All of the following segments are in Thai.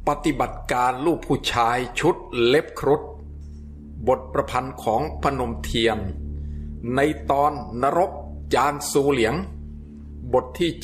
ปฏิบัติการลูกผู้ชายชุดเล็บครุฑบทประพันธ์ของพนมเทียนในตอนนรกจางซูเหลียงบทที่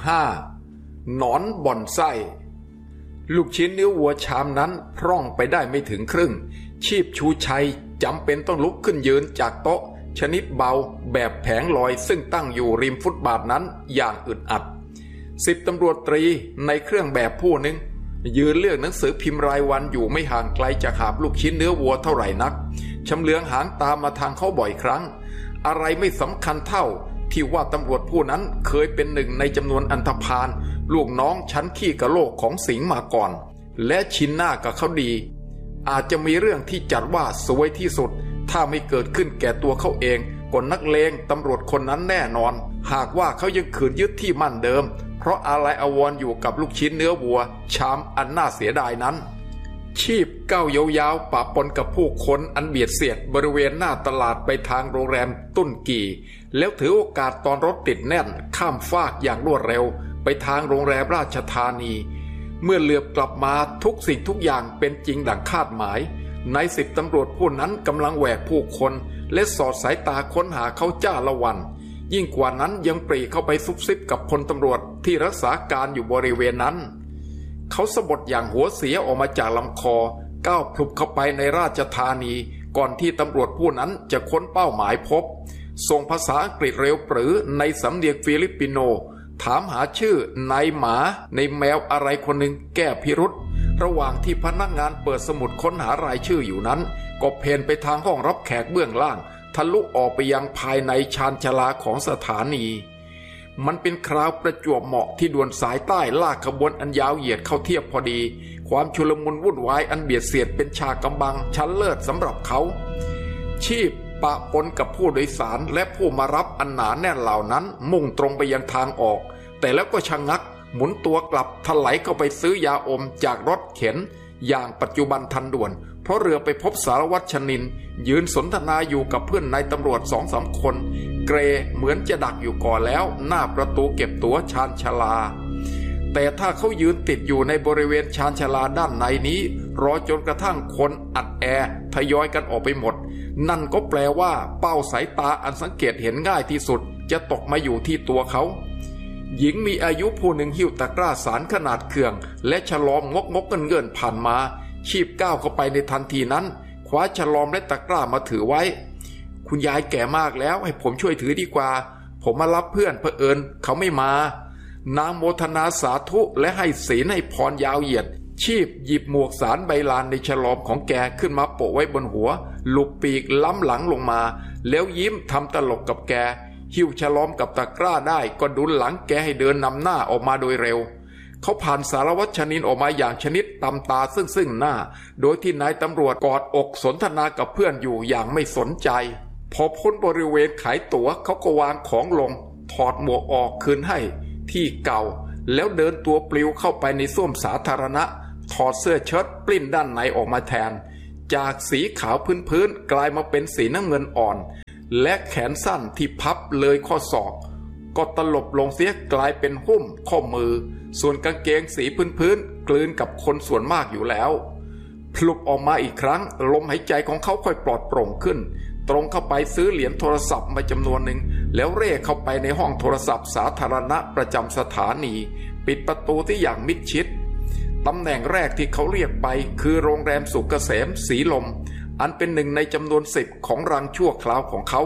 75หนอนบ่อนไส้ลูกชิ้นเนื้อวัวชามนั้นพร่องไปได้ไม่ถึงครึ่งชีพชูชัยจำเป็นต้องลุกขึ้นยืนจากโต๊ะชนิดเบาแบบแผงลอยซึ่งตั้งอยู่ริมฟุตบาทนั้นอย่างอึดอัด10 ตำรวจตรีในเครื่องแบบผู้หนึ่งยืนเลือกหนังสือพิมพ์รายวันอยู่ไม่ห่างไกลจากหาบลูกชิ้นเนื้อวัวเท่าไหร่นักชำเลืองหางตามมาทางเขาบ่อยครั้งอะไรไม่สำคัญเท่าที่ว่าตำรวจผู้นั้นเคยเป็นหนึ่งในจำนวนอันธพาลลูกน้องชั้นขี้กะโหลกของสิงห์มาก่อนและชินหน้ากับเขาดีอาจจะมีเรื่องที่จัดว่าสวยที่สุดถ้าไม่เกิดขึ้นแก่ตัวเขาเองก็นักเลงตำรวจคนนั้นแน่นอนหากว่าเขายังขืนยึดที่มั่นเดิมเพราะอะไรอาวรอยู่กับลูกชิ้นเนื้อวัวชามอันน่าเสียดายนั้นชีพก้าวยาวๆปะปนกับผู้คนอันเบียดเสียดบริเวณหน้าตลาดไปทางโรงแรมตุ้นกี่แล้วถือโอกาสตอนรถติดแน่นข้ามฟากอย่างรวดเร็วไปทางโรงแรมราชธานีเมื่อเหลือบกลับมาทุกสิ่งทุกอย่างเป็นจริงดังคาดหมายนาย10 ตำรวจผู้นั้นกำลังแหวกผู้คนและสอดสายตาค้นหาเขาจ้าละวันยิ่งกว่านั้นยังปรีเข้าไปซุบซิบกับพลตำรวจที่รักษาการอยู่บริเวณนั้นเขาสะบัดอย่างหัวเสียออกมาจากลำคอก้าวพลุบเข้าไปในราชธานีก่อนที่ตำรวจผู้นั้นจะค้นเป้าหมายพบส่งภาษาอังกฤษเร็วปรือในสำเนียงฟิลิปปิโนถามหาชื่อนายหมาในแมวอะไรคนหนึ่งแก้พิรุษระหว่างที่พนักงานเปิดสมุดค้นหารายชื่ออยู่นั้นก็เพนไปทางห้องรับแขกเบื้องล่างทะลุออกไปยังภายในชานชาลาของสถานีมันเป็นคราวประจวบเหมาะที่ด่วนสายใต้ลากขบวนอันยาวเหยียดเข้าเทียบพอดีความชุลมุนวุ่นวายอันเบียดเสียดเป็นฉากกำบังชั้นเลิศสำหรับเขาชีพปะปนกับผู้โดยสารและผู้มารับอันหนาแน่นเหล่านั้นมุ่งตรงไปยังทางออกแต่แล้วก็ชะงักหมุนตัวกลับถลายเข้าไปซื้อยาอมจากรถเข็นอย่างปัจจุบันทันด่วนเพราะเรือไปพบสารวัตรชนินยืนสนทนาอยู่กับเพื่อนนายตำรวจ2-3 คนเกรเหมือนจะดักอยู่ก่อนแล้วหน้าประตูเก็บตั๋วชานชาลาแต่ถ้าเขายืนติดอยู่ในบริเวณชานชาลาด้านในนี้รอจนกระทั่งคนอัดแอทยอยกันออกไปหมดนั่นก็แปลว่าเป้าสายตาอันสังเกตเห็นง่ายที่สุดจะตกมาอยู่ที่ตัวเขาหญิงมีอายุผู้หนึ่งหิ้วตะกร้าสารขนาดเขื่องและฉลอมงกเงินผ่านมาชีพก้าวเข้าไปในทันทีนั้นคว้าฉลอมและตะกร้ามาถือไว้คุณยายแก่มากแล้วให้ผมช่วยถือดีกว่าผมมารับเพื่อนเผอิญเขาไม่มานางโมทนาสาธุและให้ศีลให้พรยาวเหยียดชีพหยิบหมวกสารใบลานในฉลอมของแกขึ้นมาโปะไว้บนหัวลุกปีกล้ำหลังลงมาแล้วยิ้มทำตลกกับแกหิ้วฉลอมกับตะกร้าได้ก็ดุลหลังแกให้เดินนำหน้าออกมาโดยเร็วเขาผ่านสารวัตรชนินออกมาอย่างชนิดตำตาซึ่งหน้าโดยที่นายตำรวจกอดอกสนทนากับเพื่อนอยู่อย่างไม่สนใจพอพ้นบริเวณขายตั๋วเขาก็วางของลงถอดหมวกออกคืนให้ที่เก่าแล้วเดินตัวปลิวเข้าไปในส้วมสาธารณะถอดเสื้อเชิ้ตปลิ้นด้านในออกมาแทนจากสีขาวพื้นกลายมาเป็นสีน้ำเงินอ่อนและแขนสั้นที่พับเลยข้อศอกก็ตลบลงเสียกลายเป็นหุ้มข้อมือส่วนกางเกงสีพื้นกลืนกับคนส่วนมากอยู่แล้วพลุบออกมาอีกครั้งลมหายใจของเขาค่อยปลอดโปร่งขึ้นตรงเข้าไปซื้อเหรียญโทรศัพท์มาจำนวนหนึ่งแล้วเร่เข้าไปในห้องโทรศัพท์สาธารณะประจำสถานีปิดประตูที่อย่างมิดชิดตำแหน่งแรกที่เขาเรียกไปคือโรงแรมสุกเกษมสีลมอันเป็นหนึ่งในจำนวน10ของรังชั่วคราวของเขา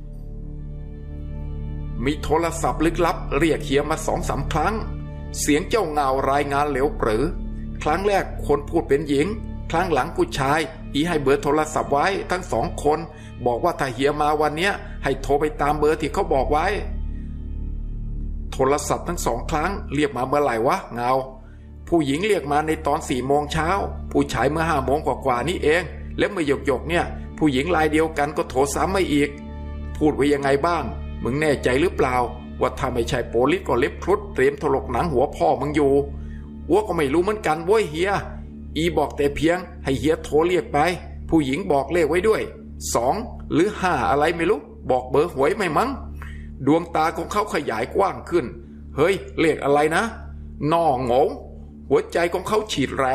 มีโทรศัพท์ลึกลับเรียกเฮียมา2-3 ครั้งเสียงเจ้าเงารายงานเหลวปรือครั้งแรกคนพูดเป็นหญิงครั้งหลังผู้ชายอีให้เบอร์โทรศัพท์ไว้ทั้ง2 คนบอกว่าถ้าเฮียมาวันนี้ให้โทรไปตามเบอร์ที่เขาบอกไว้โทรศัพท์ทั้ง2 ครั้งเรียกมาเมื่อไหร่วะเงาผู้หญิงเรียกมาในตอน4 โมงเช้าผู้ชายเมื่อ5 โมงกว่านี่เองแล้วเมื่อหยกเนี่ยผู้หญิงรายเดียวกันก็โทรซ้ำมาอีกพูดไว้ยังไงบ้างมึงแน่ใจหรือเปล่าว่าถ้าไม่ใช่โปลิสก็เล็บครุฑเตรียมถลกหนังหัวพ่อมึงอยู่วัวก็ไม่รู้เหมือนกันเว้ยเฮียอีบอกแต่เพียงให้เฮียโทรเรียกไปผู้หญิงบอกเลขไว้ด้วย2 หรือ 5อะไรไม่รู้บอกเบอร์หวยไม่มั้งดวงตาของเขาขยายกว้างขึ้นเฮ้ยเลขอะไรนะนอโงหัวใจของเขาฉีดแรง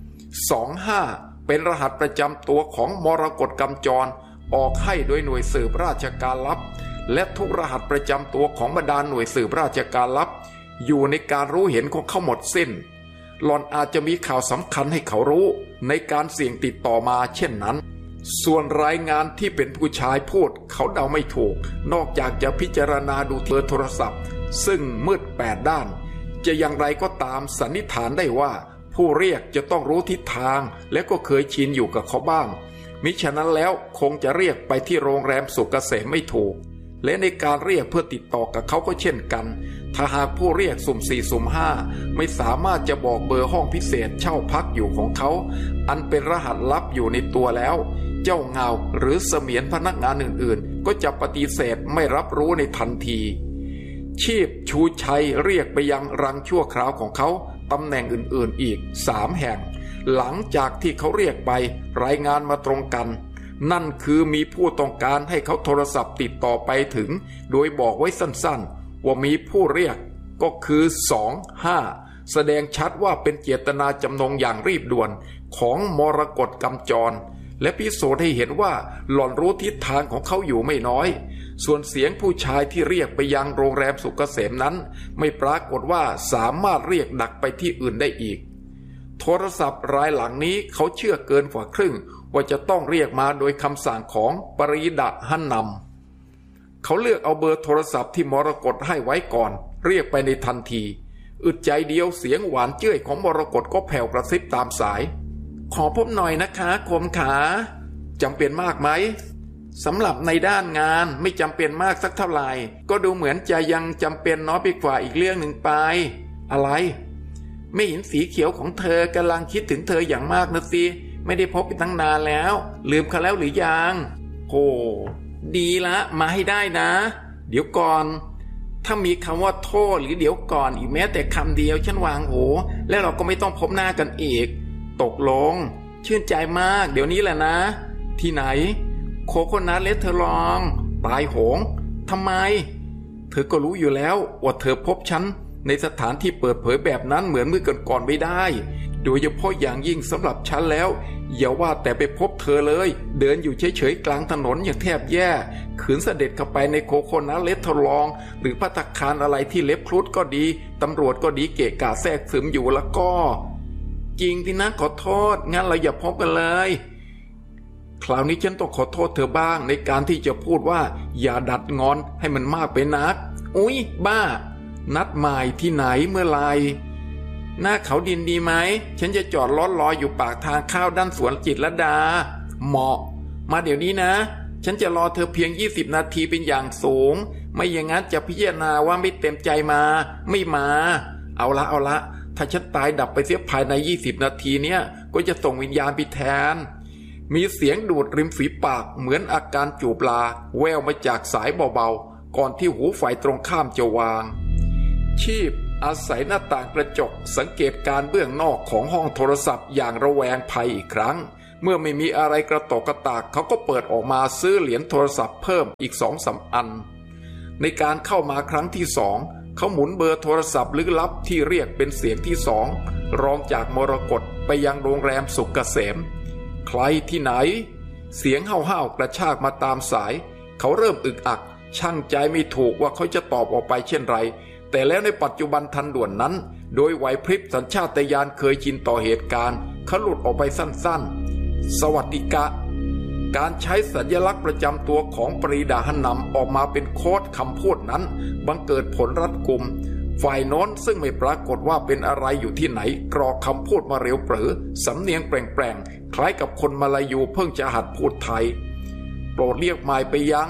25เป็นรหัสประจำตัวของมรกตกำจรออกให้โดยหน่วยสืบราชการลับและทุกรหัสประจำตัวของบรรดาหน่วยสืบราชการลับอยู่ในการรู้เห็นของเขาหมดสิ้นหล่อนอาจจะมีข่าวสำคัญให้เขารู้ในการเสี่ยงติดต่อมาเช่นนั้นส่วนรายงานที่เป็นผู้ชายพูดเขาเดาไม่ถูกนอกจากจะพิจารณาดูเบอร์โทรศัพท์ซึ่งมืด8ด้านจะอย่างไรก็ตามสันนิษฐานได้ว่าผู้เรียกจะต้องรู้ทิศทางและก็เคยชินอยู่กับเขาบ้างมิฉะนั้นแล้วคงจะเรียกไปที่โรงแรมสุกเกษมไม่ถูกและในการเรียกเพื่อติดต่อกับเขาก็เช่นกันถ้าหากผู้เรียกสุ่ม4สุ่ม5ไม่สามารถจะบอกเบอร์ห้องพิเศษเช่าพักอยู่ของเขาอันเป็นรหัสลับอยู่ในตัวแล้วเจ้าเงาหรือเสมียนพนักงานอื่นๆก็จะปฏิเสธไม่รับรู้ในทันทีชีพชูชัยเรียกไปยังรังชั่วคราวของเขาตำแหน่งอื่นๆอีก3แห่งหลังจากที่เขาเรียกไปรายงานมาตรงกันนั่นคือมีผู้ต้องการให้เขาโทรศัพท์ติดต่อไปถึงโดยบอกไว้สั้นๆว่ามีผู้เรียกก็คือ25แสดงชัดว่าเป็นเจตนาจำนงอย่างรีบด่วนของมรกตกำจรและพิสูจน์ให้เห็นว่าหล่อนรู้ทิศทางของเขาอยู่ไม่น้อยส่วนเสียงผู้ชายที่เรียกไปยังโรงแรมสุกเกษมนั้นไม่ปรากฏว่าสามารถเรียกดักไปที่อื่นได้อีกโทรศัพท์รายหลังนี้เขาเชื่อเกินกว่าครึ่งว่าจะต้องเรียกมาโดยคำสั่งของปรีดาหันนำเขาเลือกเอาเบอร์โทรศัพท์ที่มรกตให้ไว้ก่อนเรียกไปในทันทีอึดใจเดียวเสียงหวานเจ้ยของมรกตก็แผ่วกระซิบตามสายขอพบหน่อยนะคะคมขาจำเป็นมากไหมสำหรับในด้านงานไม่จำเป็นมากสักเท่าไหร่ก็ดูเหมือนจะยังจำเป็นน้อยไปกว่าอีกเรื่องหนึ่งไปอะไรไม่เห็นสีเขียวของเธอกำลังคิดถึงเธออย่างมากนะสิไม่ได้พบกันตั้งนานแล้วลืมเขาแล้วหรือยังโหดีละมาให้ได้นะเดี๋ยวก่อนถ้ามีคำว่าโทษหรือเดี๋ยวก่อนอีกแม้แต่คำเดียวฉันวางหูและเราก็ไม่ต้องพบหน้ากันอีกตกลงชื่นใจมากเดี๋ยวนี้แหละนะที่ไหนโคโคนัทเลสเทอรองตายโหงทำไมเธอก็รู้อยู่แล้วว่าเธอพบฉันในสถานที่เปิดเผยแบบนั้นเหมือนเมื่อก่อนไม่ได้โดยเฉพาะอย่างยิ่งสำหรับฉันแล้วอย่าว่าแต่ไปพบเธอเลยเดินอยู่เฉยๆกลางถนนอย่างแทบแย่ขืนเสด็จเข้าไปในโคโคนัทเลสเทอรองหรือภัตตาคารอะไรที่เล็บครุฑก็ดีตำรวจก็ดีเกะกะแทรกซึมอยู่แล้วก็จริงที่นะขอโทษงั้นเราอย่าพบกันเลยคราวนี้ฉันต้องขอโทษเธอบ้างในการที่จะพูดว่าอย่าดัดงอนให้มันมากไปนักอุ๊ยบ้านัดหมายที่ไหนเมื่อไรหน้าเขาดินดีไหมฉันจะจอดรถรออยู่ปากทางเข้าด้านสวนจิตรลดาเหมาะมาเดี๋ยวนี้นะฉันจะรอเธอเพียง20นาทีเป็นอย่างสูงไม่อย่างนั้นจะพิจารณาว่าไม่เต็มใจมาไม่มาเอาละถ้าฉันตายดับไปเสียภายใน20นาทีเนี้ยก็จะส่งวิญญาณไปแทนมีเสียงดูดริมฝีปากเหมือนอาการจูบลาแววมาจากสายเบาๆก่อนที่หูฝ่ายตรงข้ามจะวางชีพอาศัยหน้าต่างกระจกสังเกตการเบื้องนอกของห้องโทรศัพท์อย่างระแวงภัยอีกครั้งเมื่อไม่มีอะไรกระตกกระตากเขาก็เปิดออกมาซื้อเหรียญโทรศัพท์เพิ่มอีก2-3 อันในการเข้ามาครั้งที่2เขาหมุนเบอร์โทรศัพท์ลึกลับที่เรียกเป็นเสียงที่2รองจากมรกตไปยังโรงแรมสุกเกษมใครที่ไหนเสียงห้าวๆกระชากมาตามสายเขาเริ่มอึกอักชั่งใจไม่ถูกว่าเขาจะตอบออกไปเช่นไรแต่แล้วในปัจจุบันทันด่วนนั้นโดยไหวพริบสัญชาตญาณเคยชินต่อเหตุการณ์เขาหลุดออกไปสั้นๆสวัสดิกะการใช้สัญลักษณ์ประจำตัวของปรีดาหันนำออกมาเป็นโค้ดคำพูดนั้นบังเกิดผลรัดกุมฝ่ายโน้นซึ่งไม่ปรากฏว่าเป็นอะไรอยู่ที่ไหนกรอกคำพูดมาเร็วเปรอสำเนียงแปลงๆคล้ายกับคนมาลายูเพิ่งจะหัดพูดไทยโปรดเรียกหมายไปยัง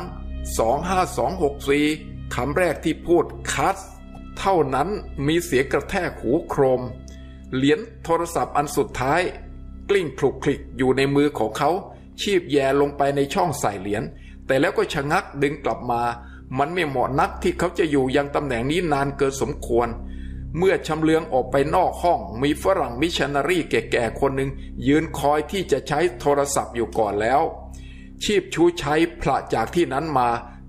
25264คำแรกที่พูดคัสเท่านั้นมีเสียงกระแทกหูโครมเหรียญโทรศัพท์อันสุดท้ายกลิ้งคลุกคลิกอยู่ในมือของเขาชีพแย่ลงไปในช่องใส่เหรียญแต่แล้วก็ชะงักดึงกลับมามันไม่เหมาะนักที่เขาจะอยู่ยังตำแหน่งนี้นานเกินสมควรเมื่อชำเลืองออกไปนอกห้องมีฝรั่งมิชชันนารีแก่ๆคนหนึ่งยืนคอยที่จะใช้โทรศัพท์อยู่ก่อนแล้วชีพชูชัยพละจากที่นั้นมา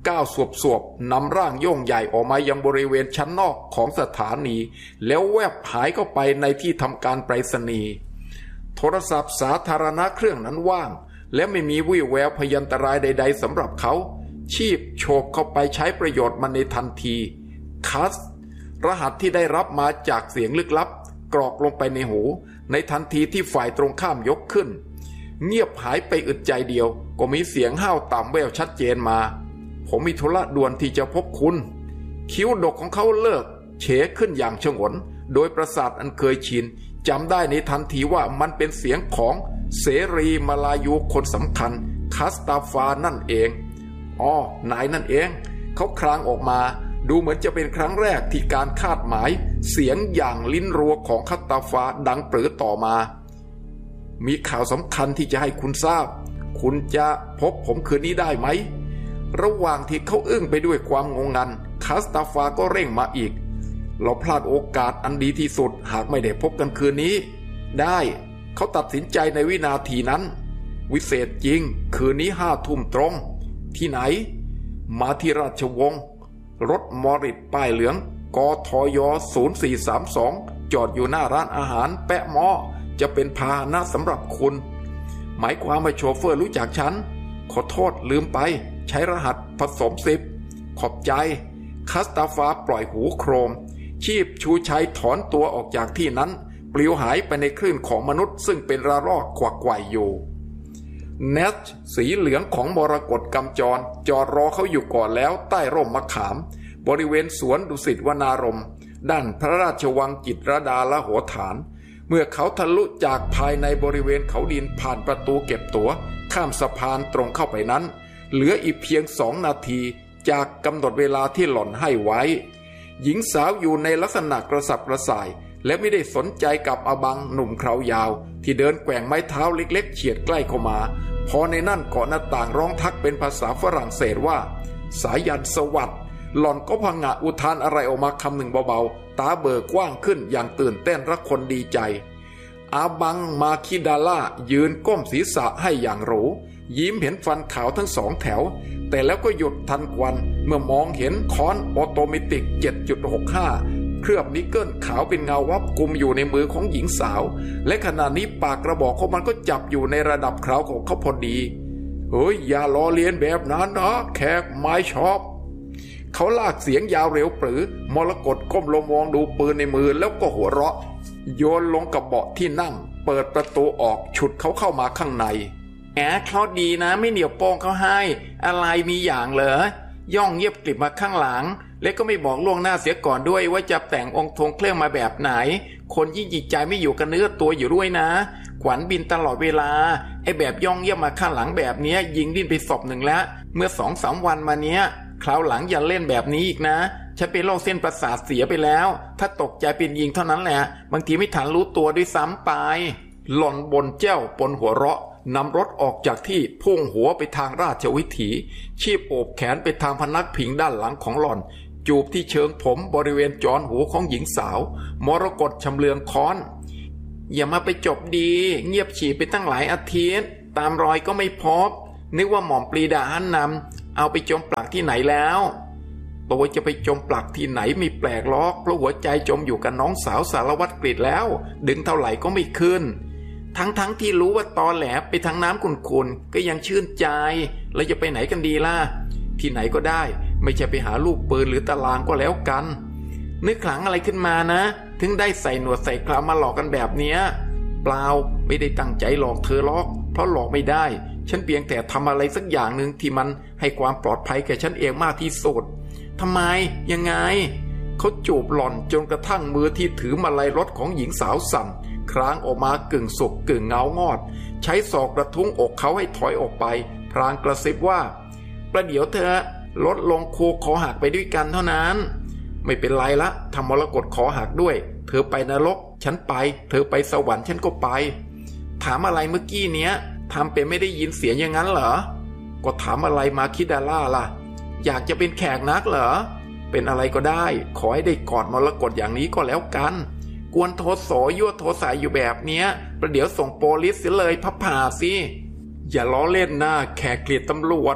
ก้าวสวบนำร่างโย่งใหญ่ออกมายังบริเวณชั้นนอกของสถานีแล้วแวบหายเข้าไปในที่ทำการไปรษณีย์โทรศัพท์สาธารณะเครื่องนั้นว่างและไม่มีวี่แววพยันตรายใดๆสำหรับเขาชีพโฉบเข้าไปใช้ประโยชน์มันในทันทีคัสรหัสที่ได้รับมาจากเสียงลึกลับกรอกลงไปในหูในทันทีที่ฝ่ายตรงข้ามยกขึ้นเงียบหายไปอึดใจเดียวก็มีเสียงห้าวต่ำแววชัดเจนมาผมมีธุระด่วนที่จะพบคุณคิ้วดกของเขาเลิกเฉขึ้นอย่างฉงนโดยประสาทอันเคยชินจำได้ในทันทีว่ามันเป็นเสียงของเสรีมาลายูคนสำคัญคัสตาฟานั่นเองอ๋อนายนั่นเองเขาคลางออกมาดูเหมือนจะเป็นครั้งแรกที่การคาดหมายเสียงอย่างลิ้นรัวของคัสตาฟาดังปรือต่อมามีข่าวสำคัญที่จะให้คุณทราบคุณจะพบผมคืนนี้ได้ไหมระหว่างที่เขาอึ้งไปด้วยความงงงันคัสตาฟาก็เร่งมาอีกเราพลาดโอกาสอันดีที่สุดหากไม่ได้พบกันคืนนี้ได้เขาตัดสินใจในวินาทีนั้นวิเศษจริงคืนนี้5 ทุ่มตรงที่ไหนมาที่ราชวงศ์รถมอริสป้ายเหลืองกทย0432จอดอยู่หน้าร้านอาหารแปะหม้อจะเป็นพาหนะสำหรับคุณหมายความว่าโชเฟอร์รู้จักฉันขอโทษลืมไปใช้รหัสผสม10ขอบใจคัสตาฟาปล่อยหูโครมชีพชูชัยถอนตัวออกจากที่นั้นปลิวหายไปในคลื่นของมนุษย์ซึ่งเป็นระลอกกวักไกวอยู่เนชสีเหลืองของมรกตกำจรจอดรอเขาอยู่ก่อนแล้วใต้ร่มมะขามบริเวณสวนดุสิตวนารมณ์ด้านพระราชวังจิตรดาละโหฐานเมื่อเขาทะลุจากภายในบริเวณเขาดินผ่านประตูเก็บตั๋วข้ามสะพานตรงเข้าไปนั้นเหลืออีกเพียง2 นาทีจากกำหนดเวลาที่หล่อนให้ไว้หญิงสาวอยู่ในลักษณะกระสับกระส่ายและไม่ได้สนใจกับอบังหนุ่มคราวยาวที่เดินแกว่งไม้เท้าเล็กๆเฉียดใกล้เข้ามาพอในนั่นเกาะหน้าต่างร้องทักเป็นภาษาฝรั่งเศสว่าสายันสวัสดิ์หล่อนก็พังงะอุทานอะไรออกมาคำหนึ่งเบาๆตาเบิกกว้างขึ้นอย่างตื่นเต้นรักคนดีใจอาบังมาคิดาล่ายืนก้มศีรษะให้อย่างหรูยิ้มเห็นฟันขาวทั้ง2 แถวแต่แล้วก็หยุดทันควันเมื่อมองเห็นค้อนออโตเมติก 7.65 เคลือบนิกเกิลขาวเป็นเงาวับกุมอยู่ในมือของหญิงสาวและขณะนี้ปากกระบอกของมันก็จับอยู่ในระดับคราวของเขาพอดีเฮ้ยอย่าล้อเลียนแบบนั้นนะแขกไม่ชอบเขาลากเสียงยาวเร็วปรือมรกตก้มลงมองดูปืนในมือแล้วก็หัวเราะโยนลงกับเบาะที่นั่งเปิดประตูออกฉุดเขาเข้ามาข้างในเขาดีนะไม่เหนียวโป้งเขาให้อะไรมีอย่างเหรอย่องเงียบกลิบมาข้างหลังและก็ไม่บอกล่วงหน้าเสียก่อนด้วยว่าจะแต่งองค์ทรงเครื่องมาแบบไหนคนยิ่งจิตใจไม่อยู่กับเนื้อตัวอยู่ด้วยนะขวัญบินตลอดเวลาไอ้แบบย่องเงียบมาข้างหลังแบบนี้ยิงดิ้นไปศพหนึ่งแล้วเมื่อ2-3 วันมาเนี้ยคราวหลังอย่าเล่นแบบนี้อีกนะฉันเป็นโรคเส้นประสาทเสียไปแล้วถ้าตกใจเป็นยิงเท่านั้นแหละบางทีไม่ทันรู้ตัวด้วยซ้ำไปหล่อนบนเจ้าปนหัวเราะนำรถออกจากที่พุ่งหัวไปทางราชวิถีชีพโอบแขนไปทางพนักพิงด้านหลังของหล่อนจูบที่เชิงผมบริเวณจอนหูของหญิงสาวมรกตชำเลืองค้อนอย่ามาไปจบดีเงียบฉี่ไปตั้งหลายอาทิตย์ตามรอยก็ไม่พบนึกว่าหม่อมปรีดาหันนำเอาไปจมปลักที่ไหนแล้วตัวจะไปจมปลักที่ไหนมีแปลกล็อกเพราะหัวใจจมอยู่กับน้องสาวสารวัตรกฤษแล้วดึงเท่าไหร่ก็ไม่ขึ้นทั้งที่รู้ว่าตอแหลไปทางน้ำขุ่นๆก็ยังชื่นใจแล้วจะไปไหนกันดีล่ะที่ไหนก็ได้ไม่ใช่ไปหาลูกปืนหรือตารางก็แล้วกันนึกขลังอะไรขึ้นมานะถึงได้ใส่หนวดใส่คราวมาหลอกกันแบบเนี้ยเปล่าไม่ได้ตั้งใจหลอกเธอหรอกเพราะหลอกไม่ได้ฉันเพียงแต่ทำอะไรสักอย่างหนึ่งที่มันให้ความปลอดภัยแก่ฉันเองมากที่สุดทำไมยังไงเขาจูบหล่อนจนกระทั่งมือที่ถือมาลัยรถของหญิงสาวสั่นครางออกมากึ่งสุกกึ่งเงางอดใช้ศอกกระทุ้งอกเขาให้ถอยออกไปพลางกระซิบว่าประเดี๋ยวเธอลดลงคูคอหักไปด้วยกันเท่านั้นไม่เป็นไรละทำมรกตขอหักด้วยเธอไปนรกฉันไปเธอไปสวรรค์ฉันก็ไปถามอะไรเมื่อกี้เนี้ยทำเป็นไม่ได้ยินเสียงอย่างนั้นเหรอก็ถามอะไรมาคิดาล่าล่ะอยากจะเป็นแขกนักเหรอเป็นอะไรก็ได้ขอให้ได้กอดมรกตอย่างนี้ก็แล้วกันกวนโทโสยั่วโทสายอยู่แบบเนี้ยประเดี๋ยวส่งโปลิสเสียเลยพับผ่าสิอย่าล้อเล่นนะแขกเกลียดตำรวจค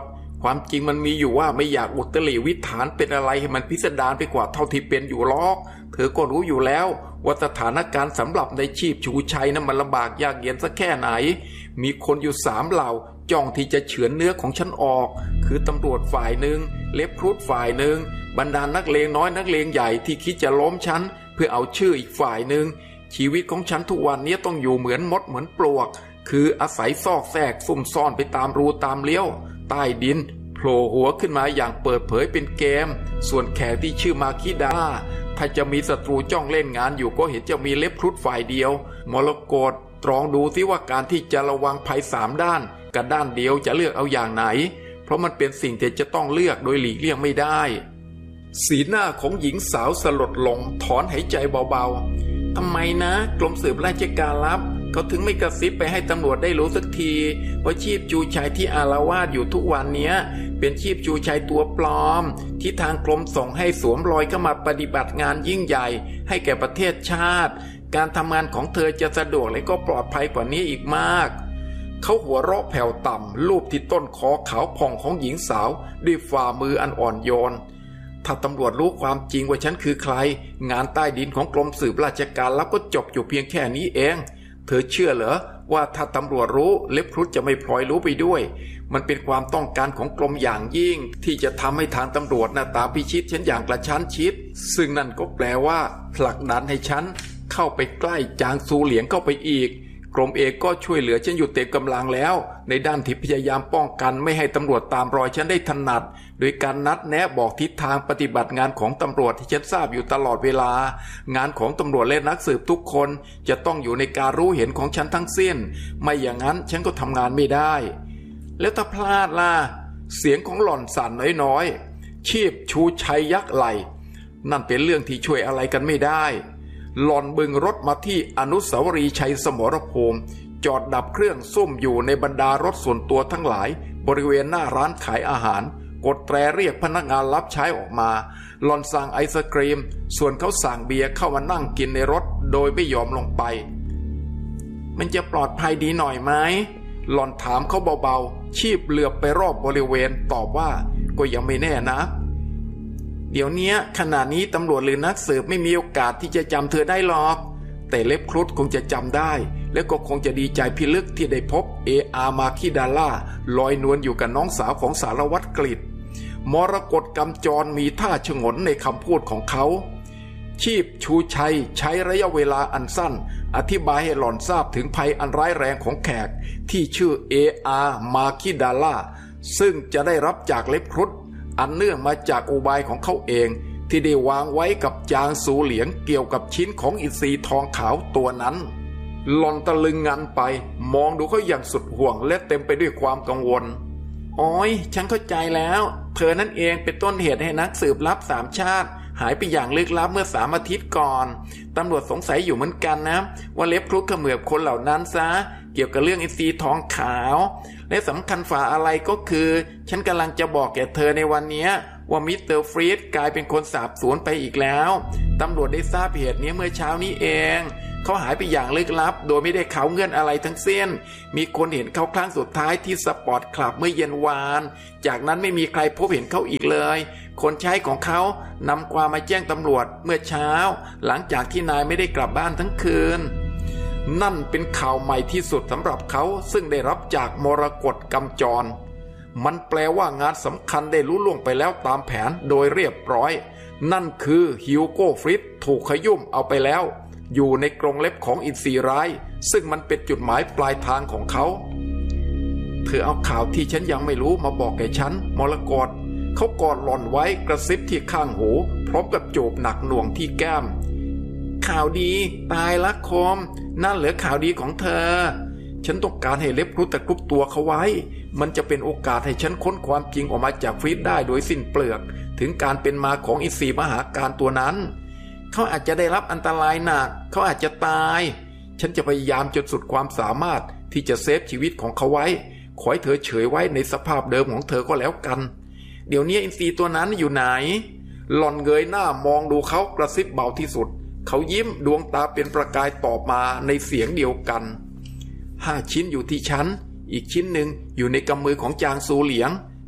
ความจริงมันมีอยู่ว่าไม่อยากอุตริวิถานเป็นอะไรให้มันพิสดารไปกว่าเท่าที่เป็นอยู่หรอกเธอก็รู้อยู่แล้วว่าสถานการณ์สำหรับในชีพชูชัยนั้นมันลำบากยากเย็นสักแค่ไหนมีคนอยู่3เหล่าจ้องที่จะเฉือนเนื้อของฉันออกคือตำรวจฝ่ายหนึ่งเล็บครุฑฝ่ายหนึ่งบรรดานักเลงน้อยนักเลงใหญ่ที่คิดจะล้มฉันเพื่อเอาชื่ออีกฝ่ายหนึ่งชีวิตของฉันทุกวันนี้ต้องอยู่เหมือนมดเหมือนปลวกคืออาศัยซอกแซกซุ่มซ่อนไปตามรูตามเลี้ยวใต้ดินโผล่หัวขึ้นมาอย่างเปิดเผยเป็นเกมส่วนแขกที่ชื่อมาคิดาถ้าจะมีศัตรูจ้องเล่นงานอยู่ก็เห็นจะมีเล็บครุฑฝ่ายเดียวมรกตตรองดูสิว่าการที่จะระวังภัย3ด้านกับด้านเดียวจะเลือกเอาอย่างไหนเพราะมันเป็นสิ่งที่จะต้องเลือกโดยหลีกเลี่ยงไม่ได้สีหน้าของหญิงสาวสลดลงถอนหายใจเบาๆทำไมนะกรมสืบราชการลับเขาถึงไม่กระซิบไปให้ตำรวจได้รู้สักทีว่าชีพชูชัยที่อาละวาดอยู่ทุกวันนี้เป็นชีพชูชัยตัวปลอมที่ทางกรมส่งให้สวมรอยเข้ามาปฏิบัติงานยิ่งใหญ่ให้แก่ประเทศชาติการทำงานของเธอจะสะดวกและก็ปลอดภัยกว่านี้อีกมากเขาหัวเราะแผ่วต่ำลูบที่ต้นคอขาวผ่องของหญิงสาวด้วยฝ่ามืออันอ่อนโยนถ้าตำรวจรู้ความจริงว่าฉันคือใครงานใต้ดินของกรมสืบราชการลับก็จบอยู่เพียงแค่นี้เองเธอเชื่อเหรอว่าถ้าตำรวจรู้เล็บครุฑจะไม่พลอยรู้ไปด้วยมันเป็นความต้องการของกรมอย่างยิ่งที่จะทำให้ทางตำรวจตามพิชิตฉันอย่างกระชั้นชิดซึ่งนั่นก็แปลว่าผลักดันให้ฉันเข้าไปใกล้จางซูเหลียงเข้าไปอีกกรมเอกก็ช่วยเหลือฉันอยู่เต็มกำลังแล้วในด้านที่พยายามป้องกันไม่ให้ตำรวจตามรอยฉันได้ถนัดโดยการนัดแนะบอกทิศทางปฏิบัติงานของตำรวจที่ฉันทราบอยู่ตลอดเวลางานของตำรวจและนักสืบทุกคนจะต้องอยู่ในการรู้เห็นของฉันทั้งสิ้นไม่อย่างนั้นฉันก็ทำงานไม่ได้แล้วถ้าพลาดล่ะเสียงของหล่อนสั่นน้อยๆชีพชูชัยยักไหลนั่นเป็นเรื่องที่ช่วยอะไรกันไม่ได้หล่อนบึงรถมาที่อนุสาวรีย์ชัยสมรภูมิจอดดับเครื่องซุ่มอยู่ในบรรดารถส่วนตัวทั้งหลายบริเวณหน้าร้านขายอาหารกดแตรเรียกพนักงานรับใช้ออกมาหล่อนสั่งไอศกรีมส่วนเขาสั่งเบียร์เข้ามานั่งกินในรถโดยไม่ยอมลงไปมันจะปลอดภัยดีหน่อยไหมหล่อนถามเขาเบาๆชีพเหลือบไปรอบบริเวณตอบว่าก็ยังไม่แน่นะเดี๋ยวนี้ขณะนี้ตำรวจหรือนักสืบไม่มีโอกาสที่จะจำเธอได้หรอกแต่เล็บครุฑคงจะจำได้และก็คงจะดีใจพิลึกที่ได้พบมาคิดาล่าลอยนวลอยู่กับน้องสาวของสารวัตรกฤษมรกตกำจรมีท่าฉงนในคำพูดของเขาชีพชูชัยใช้ระยะเวลาอันสั้นอธิบายให้หล่อนทราบถึงภัยอันร้ายแรงของแขกที่ชื่อมาคิดาล่าซึ่งจะได้รับจากเล็บครุฑอันเนื่องมาจากอุบายของเขาเองที่ได้วางไว้กับจางซูเหลียงเกี่ยวกับชิ้นของอินทรีทองขาวตัวนั้นหล่อนตะลึงงันไปมองดูเขาอย่างสุดห่วงและเต็มไปด้วยความกังวลอ๋อยฉันเข้าใจแล้วเธอนั่นเองเป็นต้นเหตุให้นักสืบลับ3ชาติหายไปอย่างลึกลับเมื่อ3 อาทิตย์ก่อนตำรวจสงสัยอยู่เหมือนกันนะว่าเล็บครุฑเขมือบคนเหล่านั้นซะเกี่ยวกับเรื่องอินทรีทองขาวและสำคัญฝ่าอะไรก็คือฉันกำลังจะบอกแก่เธอในวันนี้ว่ามิสเตอร์ฟรีดกลายเป็นคนสาบสูญไปอีกแล้วตำรวจได้ทราบเหตุนี้เมื่อเช้านี้เองเขาหายไปอย่างลึกลับโดยไม่ได้ข่าวเงื่อนอะไรทั้งสิ้นมีคนเห็นเขาครั้งสุดท้ายที่สปอร์ตคลับเมื่อเย็นวานจากนั้นไม่มีใครพบเห็นเขาอีกเลยคนใช้ของเขานำความมาแจ้งตำรวจเมื่อเช้าหลังจากที่นายไม่ได้กลับบ้านทั้งคืนนั่นเป็นข่าวใหม่ที่สุดสำหรับเขาซึ่งได้รับจากมรกตกำจรมันแปลว่างานสำคัญได้ลุล่วงไปแล้วตามแผนโดยเรียบร้อยนั่นคือฮิวโก้ฟริตถูกขยุ่มเอาไปแล้วอยู่ในกรงเล็บของอินทรีร้ายซึ่งมันเป็นจุดหมายปลายทางของเขาเธอเอาข่าวที่ฉันยังไม่รู้มาบอกแก่ฉันมรกตเขากอดหล่อนไว้กระซิบที่ข้างหูพร้อมกับจูบหนักหน่วงที่แก้มข่าวดีตายละคมนั่นเหลือข่าวดีของเธอฉันต้องการให้เล็บครุฑตะครุบตัวเขาไว้มันจะเป็นโอกาสให้ฉันค้นความจริงออกมาจากฟรีดได้โดยสิ้นเปลือกถึงการเป็นมาของอินทรีมหาการตัวนั้นเขาอาจจะได้รับอันตรายหนักเขาอาจจะตายฉันจะพยายามจนสุดความสามารถที่จะเซฟชีวิตของเขาไว้ขอให้เธอเฉยไว้ในสภาพเดิมของเธอก็แล้วกันเดี๋ยวนี้อินทรีตัวนั้นอยู่ไหนหล่อนเงยหน้ามองดูเขากระซิบเบาที่สุดเขายิ้มดวงตาเป็นประกายตอบมาในเสียงเดียวกัน5 ชิ้นอยู่ที่ฉันอีกชิ้นหนึ่งอยู่ในกำมือของจางซูเหลียง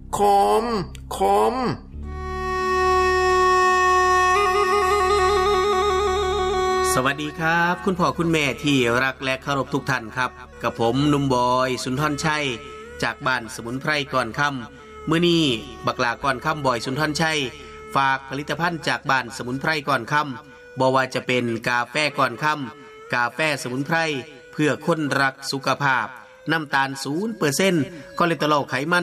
คมคมสวัสดีครับคุณพ่อคุณแม่ที่รักและเคารพทุกท่านครับกับผมหนุ่มบอยสุนทรชัยจากบ้านสมุนไพรก่อนค่ำมื้อนี้บักหลาก่อนค่ำบอยสุนทรชัยฝากผลิตภัณฑ์จากบ้านสมุนไพรก่อนค่ำบ่ว่าจะเป็นกาแฟก่อนค่ำกาแฟสมุนไพรเพื่อคนรักสุขภาพน้ำตาล 0% คอเลสเตอรอลไขมัน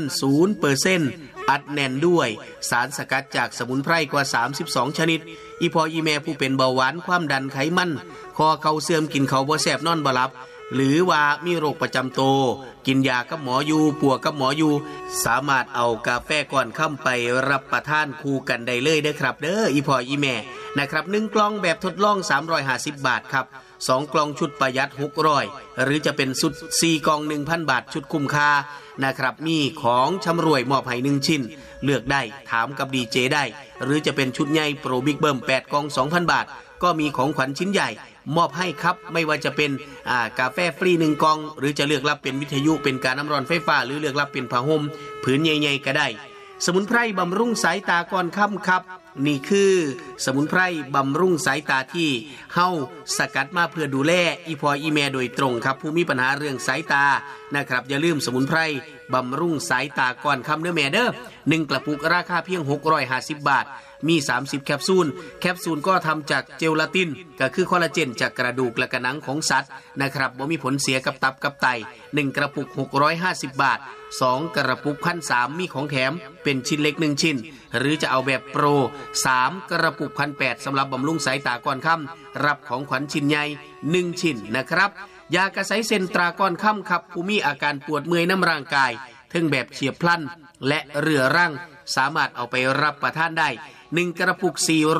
0% อัดแน่นด้วยสารสกัดจากสมุนไพรกว่า32ชนิดอีพออีแม่ผู้เป็นเบาหวานความดันไขมันคอเข่าเสื่อมกินเขาบ่แซ่บนอนบ่หลับหรือว่ามีโรคประจำตัวกินยากับหมออยู่ปัวกับหมออยู่สามารถเอากาแฟก่อนค่ำไปรับประทานคู่กันได้เลยเด้อครับเด้ออีพออีแม่นะครับ1กล่องแบบทดลอง350 บาทครับ2กล่องชุดประหยัด600หรือจะเป็นชุด4กล่อง 1,000 บาทชุดคุ้มค่านะครับมีของชำร่วยมอบให้1ชิ้นเลือกได้ถามกับดีเจได้หรือจะเป็นชุดใหญ่โปรบิ๊กเบิ้ม8กล่อง 2,000 บาทก็มีของขวัญชิ้นใหญ่มอบให้ครับไม่ว่าจะเป็นกาแฟฟรี1กล่องหรือจะเลือกรับเป็นวิทยุเป็นการน้ำร้อนไฟฟ้าหรือเลือกรับเป็นผ้าห่มผืนใหญ่ๆก็ได้สมุนไพรบำรุงสายตาก่อนค่ำครับนี่คือสมุนไพรบำรุงสายตาที่เฮาสกัดมาเพื่อดูแลอีพออีแม่โดยตรงครับผู้มีปัญหาเรื่องสายตานะครับอย่าลืมสมุนไพรบำรุงสายตาก่อนค่ำเด้อแม่เด้อ1กระปุกราคาเพียง650 บาทมี30แคปซูลก็ทำจากเจลาตินก็คือคอลลาเจนจากกระดูกและกระหนังของสัตว์นะครับบ่มีผลเสียกับตับกับไต1กระปุก650 บาท2กระปุก 1,300 มีของแถมเป็นชิ้นเล็ก1ชิ้นหรือจะเอาแบบโปร3กระปุก 1,800 สำหรับบำรุงสายตาก่อนค่ำรับของขวัญชิ้นใหญ่1ชิ้นนะครับยากระไสเซนตราก่อนค่ำครับผู้มีอาการปวดเมื่อยน้ำร่างกายทั้งแบบเฉียบพลันและเรื้อรังสามารถเอาไปรับประทานได้1กระปุก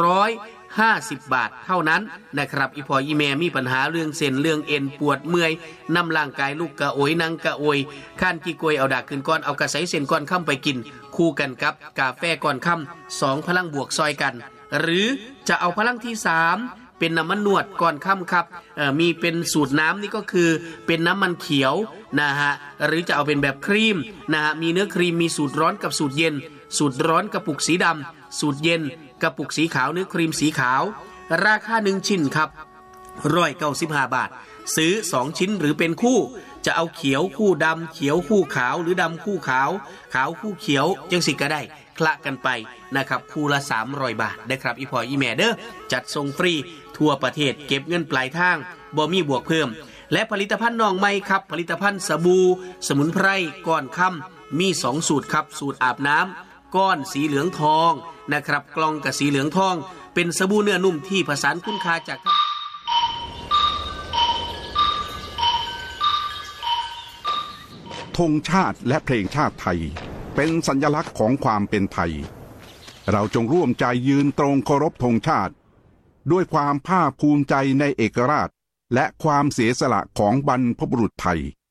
450 บาทเท่านั้นนะครับอีพออีแม่มีปัญหาเรื่องเส้นเรื่องเอ็นปวดเมื่อยนำร่างกายลูกกระโอยนั่งกระโอยข้านกี่กวยเอาดากขึ้นก้อนเอากระไสเส้นก้อนค่ำไปกินคู่กันกับกาแฟก้อนค่ำ2พลังบวกซอยกันหรือจะเอาพลังที่3เป็นน้ำมันนวดก่อนค่ำครับมีเป็นสูตรน้ำนี่ก็คือเป็นน้ำมันเขียวนะฮะหรือจะเอาเป็นแบบครีมนะฮะมีเนื้อครีมมีสูตรร้อนกับสูตรเย็นสูตรร้อนกระปุกสีดำสูตรเย็นกระปุกสีขาวเนื้อครีมสีขาวราคา1ชิ้นครับ195 บาทซื้อ2ชิ้นหรือเป็นคู่จะเอาเขียวคู่ดำเขียวคู่ขาวหรือดำคู่ขาวขาวคู่เขียวจังสิก็ได้คละกันไปนะครับคู่ละ300 บาทได้ครับอีพออีแม่เด้อจัดส่งฟรีทั่วประเทศเก็บเงินปลายทางบ่มีบวกเพิ่มและผลิตภัณฑ์น้องใหม่ครับผลิตภัณฑ์สบู่สมุนไพรก่อนค่ำมี2สูตรครับสูตรอาบน้ำก้อนสีเหลืองทองนะครับกล่องกับสีเหลืองทองเป็นสบู่เนื้อนุ่มที่ผสานคุณค่าจากธงชาติและเพลงชาติไทยเป็นสัญลักษณ์ของความเป็นไทยเราจงร่วมใจยืนตรงเคารพธงชาติด้วยความภาคภูมิใจในเอกราชและความเสียสละของบรรพบุรุษไทย